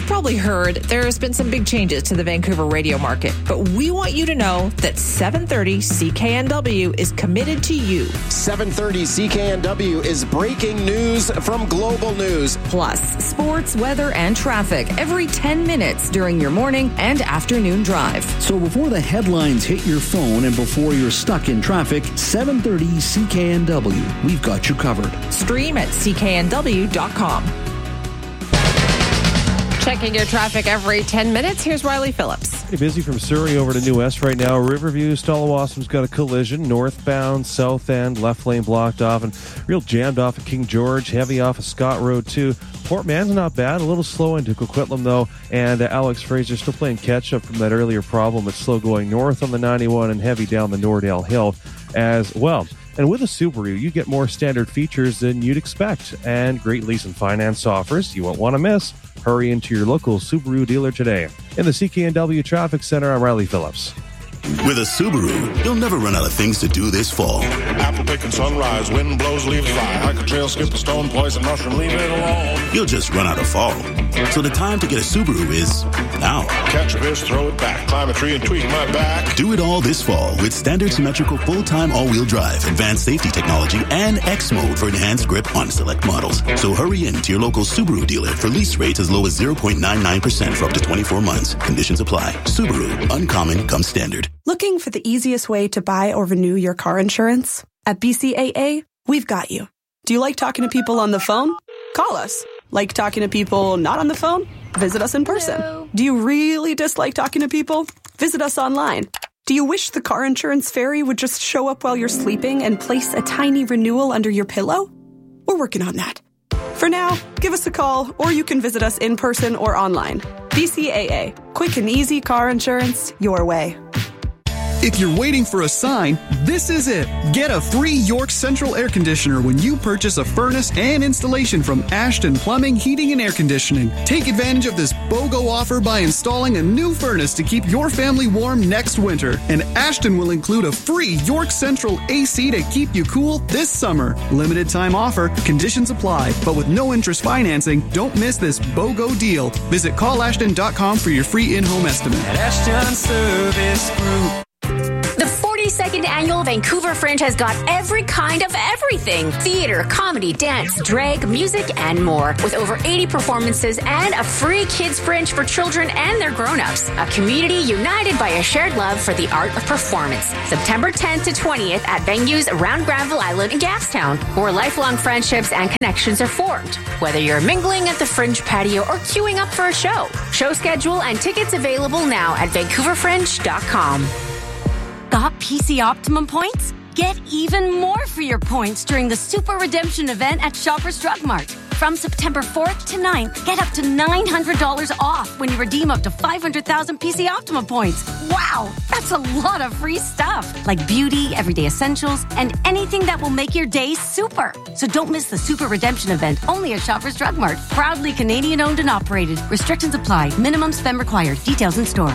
probably heard there's been some big changes to the Vancouver radio market, but we want you to know that 730 CKNW is committed to you. 730 CKNW is breaking news from Global News. Plus, sports, weather, and traffic every 10 minutes during your morning and afternoon drive. So before the headlines hit your phone and before you're stuck in traffic, 730 CKNW. We've got you covered. Stream at cknw.com. Checking your traffic every 10 minutes. Here's Riley Phillips. Pretty busy from Surrey over to New West right now. Riverview, Stallawassam's got a collision. Northbound, south end, left lane blocked off, and real jammed off at King George. Heavy off of Scott Road, too. Port Man's not bad. A little slow into Coquitlam, though. And Alex Fraser still playing catch-up from that earlier problem. It's slow going north on the 91 and heavy down the Nordale Hill as well. And with a Subaru, you get more standard features than you'd expect and great lease and finance offers you won't want to miss. Hurry into your local Subaru dealer today. In the CKNW Traffic Center, I'm Riley Phillips. With a Subaru, you'll never run out of things to do this fall. Apple picking sunrise, wind blows, leaves fly. Hike a trail, skip a stone, poison mushroom, leave it alone. You'll just run out of fall. So the time to get a Subaru is now. Catch a fish, throw it back, climb a tree and tweak my back. Do it all this fall with standard symmetrical full-time all-wheel drive, advanced safety technology, and X mode for enhanced grip on select models. So hurry in to your local Subaru dealer for lease rates as low as 0.99% for up to 24 months. Conditions apply. Subaru, uncommon comes standard. Looking for the easiest way to buy or renew your car insurance? At BCAA, we've got you. Do you like talking to people on the phone? Call us. Like talking to people not on the phone? Visit us in person. Hello. Do you really dislike talking to people? Visit us online. Do you wish the car insurance fairy would just show up while you're sleeping and place a tiny renewal under your pillow? We're working on that. For now, give us a call or you can visit us in person or online. BCAA. Quick and easy car insurance your way. If you're waiting for a sign, this is it. Get a free York Central air conditioner when you purchase a furnace and installation from Ashton Plumbing, Heating, and Air Conditioning. Take advantage of this BOGO offer by installing a new furnace to keep your family warm next winter. And Ashton will include a free York Central AC to keep you cool this summer. Limited time offer, conditions apply, but with no interest financing, don't miss this BOGO deal. Visit callashton.com for your free in-home estimate. At Ashton Service Group. The 42nd Annual Vancouver Fringe has got every kind of everything. Theater, comedy, dance, drag, music, and more. With over 80 performances and a free kids fringe for children and their grown-ups. A community united by a shared love for the art of performance. September 10th to 20th at venues around Granville Island and Gastown, where lifelong friendships and connections are formed. Whether you're mingling at the Fringe patio or queuing up for a show. Show schedule and tickets available now at vancouverfringe.com. Got PC Optimum points? Get even more for your points during the Super Redemption event at Shoppers Drug Mart. From September 4th to 9th, get up to $900 off when you redeem up to 500,000 PC Optimum points. Wow, that's a lot of free stuff. Like beauty, everyday essentials, and anything that will make your day super. So don't miss the Super Redemption event only at Shoppers Drug Mart. Proudly Canadian owned and operated. Restrictions apply. Minimum spend required. Details in store.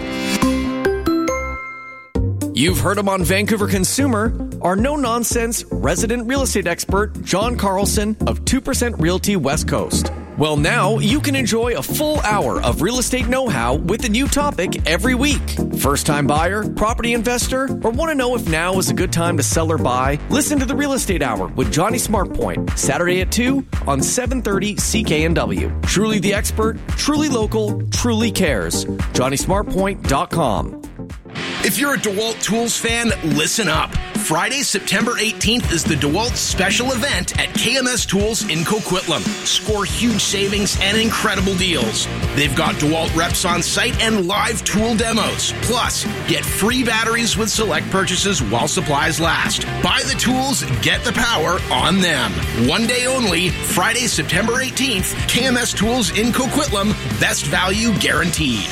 You've heard him on Vancouver Consumer, our no-nonsense resident real estate expert, John Carlson of 2% Realty West Coast. Well, now you can enjoy a full hour of real estate know-how with a new topic every week. First-time buyer, property investor, or want to know if now is a good time to sell or buy? Listen to the Real Estate Hour with Johnny Smartpoint, Saturday at 2 on 730 CKNW. Truly the expert, truly local, truly cares. JohnnySmartpoint.com. If you're a DeWalt Tools fan, listen up. Friday, September 18th is the DeWalt special event at KMS Tools in Coquitlam. Score huge savings and incredible deals. They've got DeWalt reps on site and live tool demos. Plus, get free batteries with select purchases while supplies last. Buy the tools, get the power on them. One day only, Friday, September 18th, KMS Tools in Coquitlam. Best value guaranteed.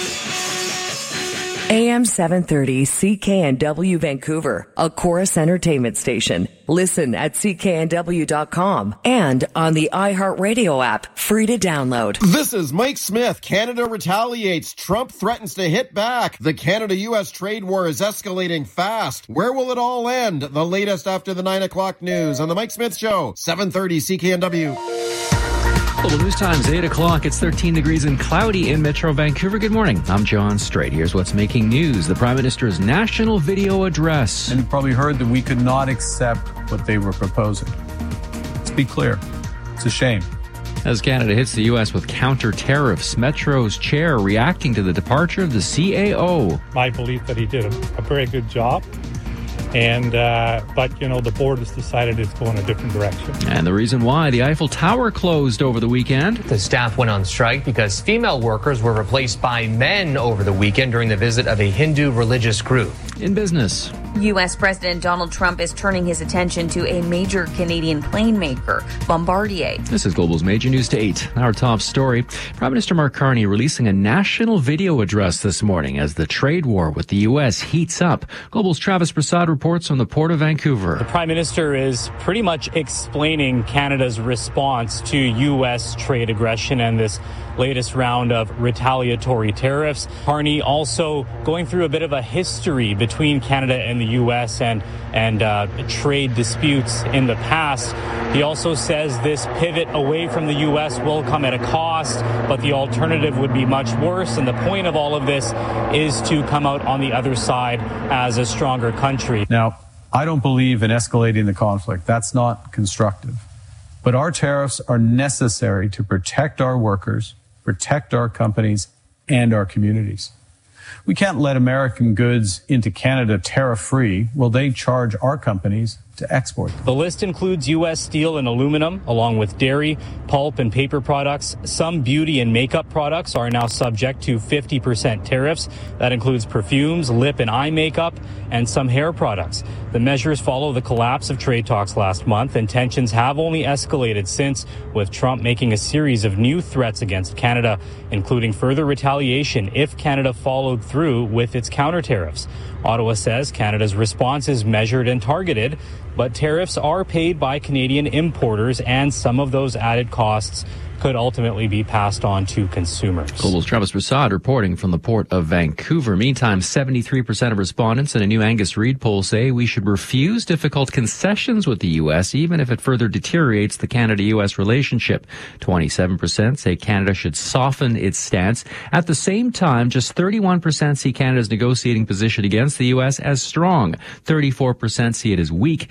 AM 730 CKNW Vancouver, a Chorus Entertainment station. Listen at cknw.com and on the iHeartRadio app, free to download. This is Mike Smith. Canada retaliates. Trump threatens to hit back. The Canada-U.S. trade war is escalating fast. Where will it all end? The latest after the 9 o'clock news on the Mike Smith Show, 730 CKNW. Global News Time's 8 o'clock. It's 13 degrees and cloudy in Metro Vancouver. Good morning. I'm John Strait. Here's what's making news. The Prime Minister's national video address. And you've probably heard that we could not accept what they were proposing. Let's be clear. It's a shame. As Canada hits the U.S. with counter tariffs, Metro's chair reacting to the departure of the CAO. My belief that he did a very good job. But the board has decided it's going a different direction. And the reason why the Eiffel Tower closed over the weekend. The staff went on strike because female workers were replaced by men over the weekend during the visit of a Hindu religious group. In business, U.S. President Donald Trump is turning his attention to a major Canadian plane maker, Bombardier. This is Global's Major News to 8. Our top story, Prime Minister Mark Carney releasing a national video address this morning as the trade war with the U.S. heats up. Global's Travis Prasad reports from the Port of Vancouver. The Prime Minister is pretty much explaining Canada's response to U.S. trade aggression and this latest round of retaliatory tariffs. Carney also going through a bit of a history between Canada and the U.S. and trade disputes in the past. He also says this pivot away from the U.S. will come at a cost, but the alternative would be much worse. And the point of all of this is to come out on the other side as a stronger country. Now, I don't believe in escalating the conflict. That's not constructive. But our tariffs are necessary to protect our workers, protect our companies, and our communities. We can't let American goods into Canada tariff-free while they charge our companies to export them. The list includes U.S. steel and aluminum, along with dairy, pulp, and paper products. Some beauty and makeup products are now subject to 50% tariffs. That includes perfumes, lip and eye makeup, and some hair products. The measures follow the collapse of trade talks last month, and tensions have only escalated since, with Trump making a series of new threats against Canada, including further retaliation if Canada followed through with its counter tariffs. Ottawa says Canada's response is measured and targeted, but tariffs are paid by Canadian importers, and some of those added costs could ultimately be passed on to consumers. Global's Travis Prasad reporting from the Port of Vancouver. Meantime, 73% of respondents in a new Angus Reid poll say we should refuse difficult concessions with the U.S., even if it further deteriorates the Canada-U.S. relationship. 27% say Canada should soften its stance. At the same time, just 31% see Canada's negotiating position against the U.S. as strong. 34% see it as weak.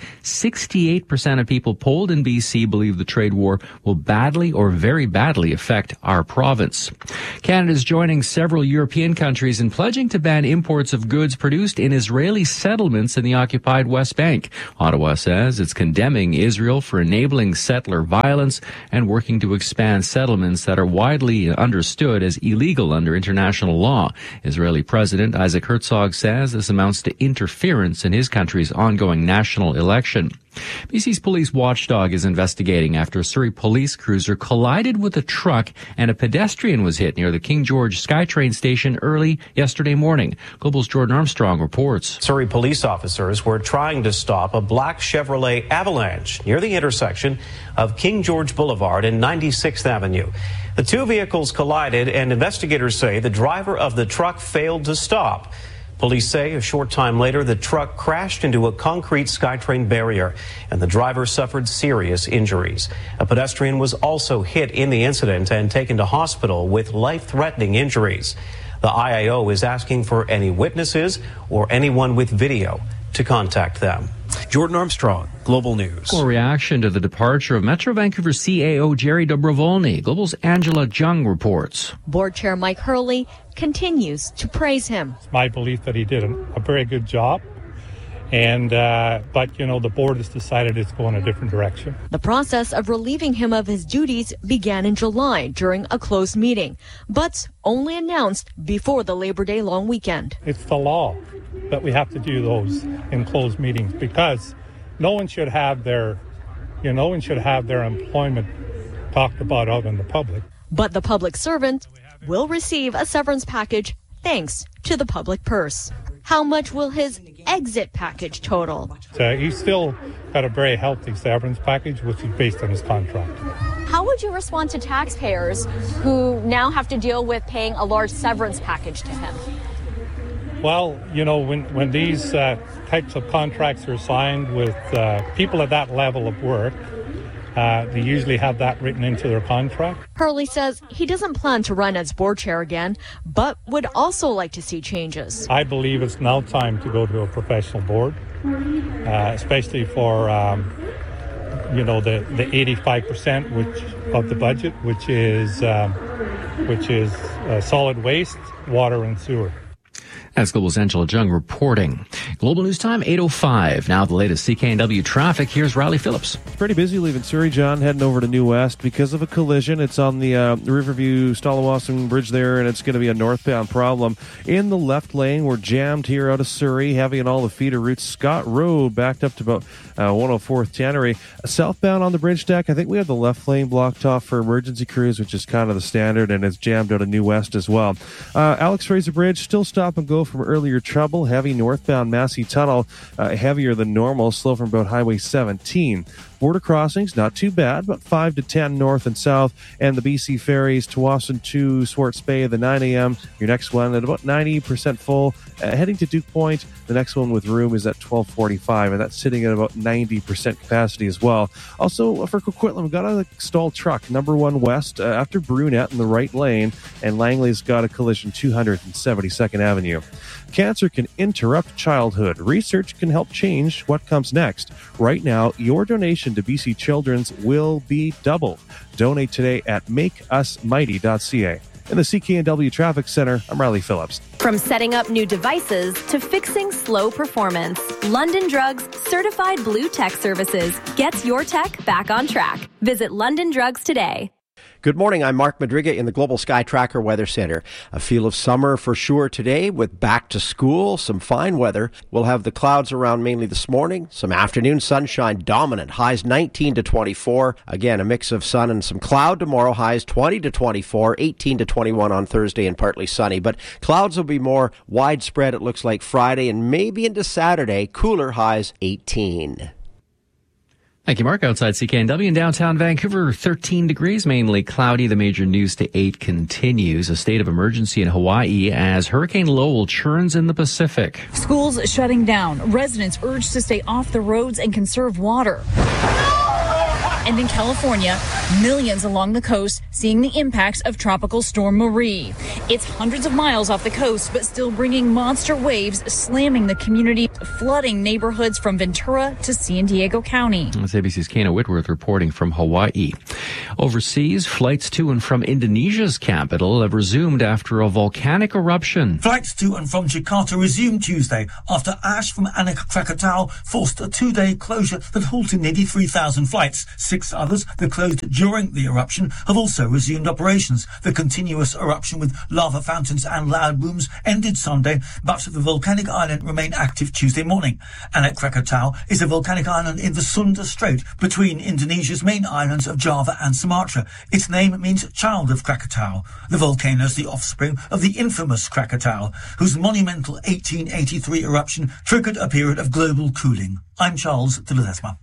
68% of people polled in BC believe the trade war will badly or very badly affect our province. Canada is joining several European countries in pledging to ban imports of goods produced in Israeli settlements in the occupied West Bank. Ottawa says it's condemning Israel for enabling settler violence and working to expand settlements that are widely understood as illegal under international law. Israeli President Isaac Herzog says this amounts to interference in his country's ongoing national election. BC's police watchdog is investigating after a Surrey police cruiser collided with a truck and a pedestrian was hit near the King George SkyTrain station early yesterday morning. Global's Jordan Armstrong reports. Surrey police officers were trying to stop a black Chevrolet Avalanche near the intersection of King George Boulevard and 96th Avenue. The two vehicles collided, and investigators say the driver of the truck failed to stop. Police say a short time later, the truck crashed into a concrete SkyTrain barrier, and the driver suffered serious injuries. A pedestrian was also hit in the incident and taken to hospital with life-threatening injuries. The IAO is asking for any witnesses or anyone with video to contact them. Jordan Armstrong, Global News. For reaction to the departure of Metro Vancouver CAO Jerry Dobrovolny, Global's Angela Jung reports. Board Chair Mike Hurley continues to praise him. It's my belief that he did a very good job. But the board has decided it's going a different direction. The process of relieving him of his duties began in July during a closed meeting, but only announced before the Labor Day long weekend. It's the law that we have to do those in closed meetings because no one should have their employment talked about out in the public. But the public servant will receive a severance package thanks to the public purse. How much will his exit package total? He's still got a very healthy severance package, which is based on his contract. How would you respond to taxpayers who now have to deal with paying a large severance package to him? Well, when these types of contracts are signed with people at that level of work, They usually have that written into their contract. Hurley says he doesn't plan to run as board chair again, but would also like to see changes. I believe it's now time to go to a professional board, especially for the 85% of the budget, which is solid waste, water, and sewer. That's Global's Angela Jung reporting. Global News Time, 8:05. Now the latest CKNW traffic. Here's Riley Phillips. It's pretty busy leaving Surrey, John, heading over to New West because of a collision. It's on the Riverview Stallawasam Bridge there, and it's going to be a northbound problem. In the left lane, we're jammed here out of Surrey, heavy on all the feeder routes. Scott Road backed up to about 104th Tannery. Southbound on the bridge deck, I think we have the left lane blocked off for emergency crews, which is kind of the standard, and it's jammed out of New West as well. Alex Fraser Bridge, still stop and go from earlier trouble. Heavy northbound Massey Tunnel, heavier than normal, slow from about Highway 17. Border crossings, not too bad, but 5 to 10 north and south. And the BC ferries, Tsawwassen to Swartz Bay, the 9 a.m. Your next one at about 90% full. Heading to Duke Point, the next one with room is at 12:45, and that's sitting at about 90% capacity as well. Also, for Coquitlam, we've got a stalled truck, number 1 west, after Brunette in the right lane, and Langley's got a collision 272nd Avenue. Cancer can interrupt childhood. Research can help change what comes next. Right now, your donation to BC Children's will be doubled. Donate today at makeusmighty.ca. In the CKNW Traffic Center, I'm Riley Phillips. From setting up new devices to fixing slow performance, London Drugs Certified Blue Tech Services gets your tech back on track. Visit London Drugs today. Good morning, I'm Mark Madriga in the Global Sky Tracker Weather Center. A feel of summer for sure today with back to school, some fine weather. We'll have the clouds around mainly this morning, some afternoon sunshine dominant, highs 19 to 24. Again, a mix of sun and some cloud tomorrow, highs 20 to 24, 18 to 21 on Thursday and partly sunny. But clouds will be more widespread, it looks like Friday and maybe into Saturday, cooler highs 18. Thank you, Mark. Outside CKNW in downtown Vancouver, 13 degrees, mainly cloudy. The major news to 8 continues. A state of emergency in Hawaii as Hurricane Lowell churns in the Pacific. Schools shutting down. Residents urged to stay off the roads and conserve water. And in California, millions along the coast seeing the impacts of Tropical Storm Marie. It's hundreds of miles off the coast, but still bringing monster waves, slamming the community, flooding neighborhoods from Ventura to San Diego County. That's ABC's Kana Whitworth reporting from Hawaii. Overseas, flights to and from Indonesia's capital have resumed after a volcanic eruption. Flights to and from Jakarta resumed Tuesday after ash from Anak Krakatau forced a 2-day closure that halted nearly 3,000 flights. 6 others that closed during the eruption have also resumed operations. The continuous eruption with lava fountains and loud booms ended Sunday, but the volcanic island remained active Tuesday morning. Anak Krakatau is a volcanic island in the Sunda Strait between Indonesia's main islands of Java and Sumatra. Its name means child of Krakatau. The volcano is the offspring of the infamous Krakatau, whose monumental 1883 eruption triggered a period of global cooling. I'm Charles de Ledesma.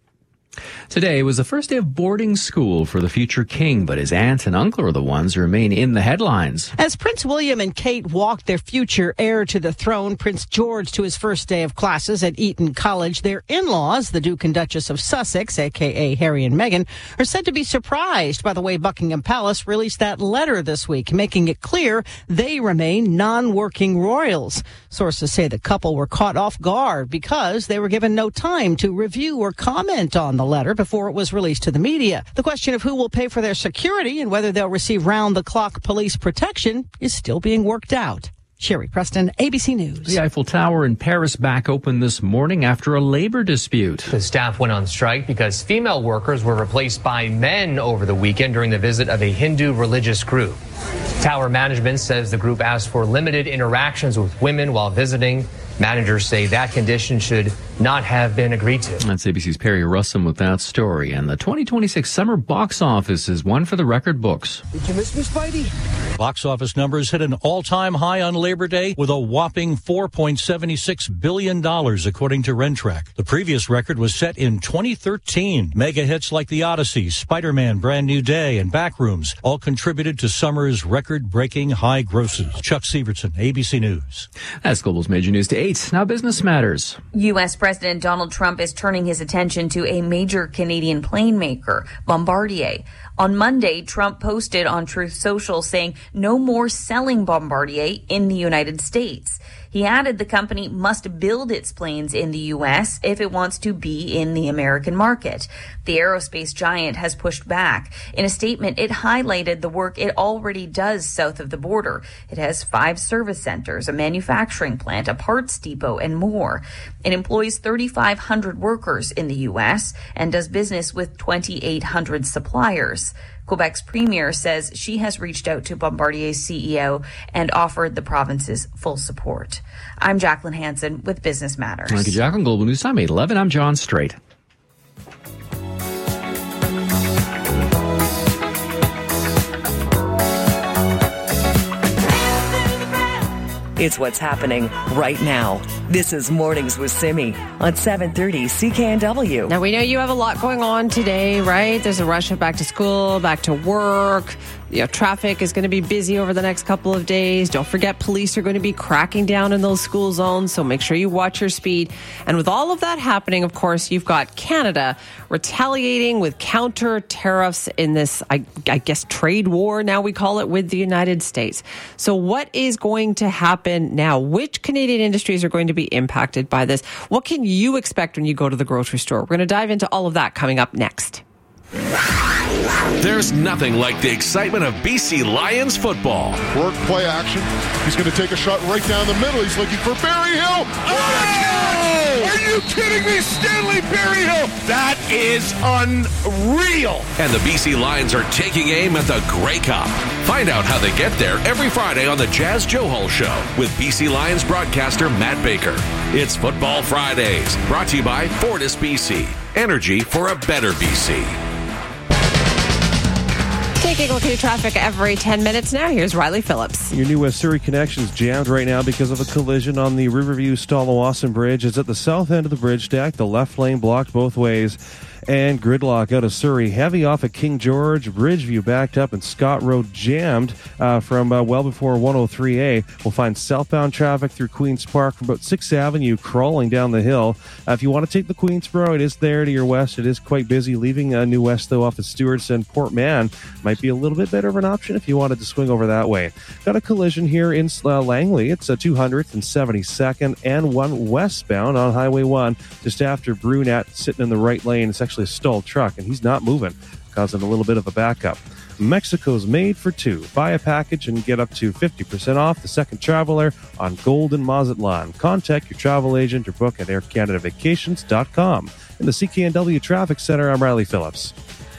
Today was the first day of boarding school for the future king, but his aunt and uncle are the ones who remain in the headlines. As Prince William and Kate walked their future heir to the throne, Prince George, to his first day of classes at Eton College, their in-laws, the Duke and Duchess of Sussex, a.k.a. Harry and Meghan, are said to be surprised by the way Buckingham Palace released that letter this week, making it clear they remain non-working royals. Sources say the couple were caught off guard because they were given no time to review or comment on the letter before it was released to the media. The question of who will pay for their security and whether they'll receive round-the-clock police protection is still being worked out. Sherry Preston, ABC News. The Eiffel Tower in Paris back open this morning after a labor dispute. The staff went on strike because female workers were replaced by men over the weekend during the visit of a Hindu religious group. Tower management says the group asked for limited interactions with women while visiting. Managers say that condition should not have been agreed to. That's ABC's Perry Russum with that story. And the 2026 summer box office is one for the record books. Did you miss me, Spidey? Box office numbers hit an all-time high on Labor Day with a whopping $4.76 billion, according to Rentrack. The previous record was set in 2013. Mega hits like The Odyssey, Spider-Man, Brand New Day, and Backrooms all contributed to summer's record-breaking high grosses. Chuck Sievertson, ABC News. That's Global's Major News to 8. Now business matters. U.S. President Donald Trump is turning his attention to a major Canadian plane maker, Bombardier. On Monday, Trump posted on Truth Social saying no more selling Bombardier in the United States. He added the company must build its planes in the U.S. if it wants to be in the American market. The aerospace giant has pushed back. In a statement, it highlighted the work it already does south of the border. It has 5 service centers, a manufacturing plant, a parts depot, and more. It employs 3,500 workers in the U.S. and does business with 2,800 suppliers. Quebec's premier says she has reached out to Bombardier's CEO and offered the province's full support. I'm Jacqueline Hansen with Business Matters. Thank you, Jacqueline. Global News Time 8:11. I'm John Strait. It's what's happening right now. This is Mornings with Simi on 730 CKNW. Now, we know you have a lot going on today, right? There's a rush of back to school, back to work. Traffic is going to be busy over the next couple of days. Don't forget, police are going to be cracking down in those school zones, so make sure you watch your speed. And with all of that happening, of course, you've got Canada retaliating with counter tariffs in this, I guess, trade war, now we call it, with the United States. So what is going to happen now? Which Canadian industries are going to be impacted by this? What can you expect when you go to the grocery store? We're going to dive into all of that coming up next. There's nothing like the excitement of BC Lions football. Work, play action. He's going to take a shot right down the middle. He's looking for Berryhill. Oh! Are you kidding me? Stanley Berryhill. That is unreal. And the BC Lions are taking aim at the Grey Cup. Find out how they get there every Friday on the Jazz Joe Hall Show with BC Lions broadcaster Matt Baker. It's Football Fridays, brought to you by Fortis BC. Energy for a better BC. Taking a look at traffic every 10 minutes now. Here's Riley Phillips. Your New West Surrey connection's jammed right now because of a collision on the Riverview-Stalawasan Bridge. It's at the south end of the bridge deck. The left lane blocked both ways. And gridlock out of Surrey. Heavy off at King George. Bridgeview backed up and Scott Road jammed from well before 103A. We'll find southbound traffic through Queen's Park from about 6th Avenue crawling down the hill. If you want to take the Queensboro, it is there to your west. It is quite busy. Leaving New West, though, off at Stewartson. Port Mann might be a little bit better of an option if you wanted to swing over that way. Got a collision here in Langley. It's a 200th and 72nd and 1 westbound on Highway 1 just after Brunette sitting in the right lane. It's actually a stalled truck, and he's not moving, causing a little bit of a backup. Mexico's made for 2. Buy a package and get up to 50% off the second traveler on Golden Mazatlan. Contact your travel agent or book at aircanadavacations.com. In the CKNW Traffic Center, I'm Riley Phillips.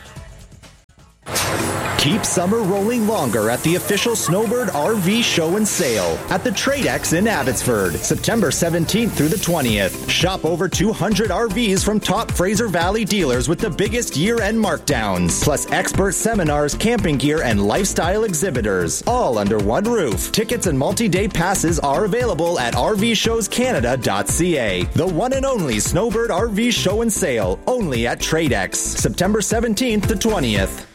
Keep summer rolling longer at the official Snowbird RV Show and Sale at the Tradex in Abbotsford, September 17th through the 20th. Shop over 200 RVs from top Fraser Valley dealers with the biggest year-end markdowns, plus expert seminars, camping gear, and lifestyle exhibitors, all under one roof. Tickets and multi-day passes are available at rvshowscanada.ca. The one and only Snowbird RV Show and Sale, only at Tradex, September 17th to 20th.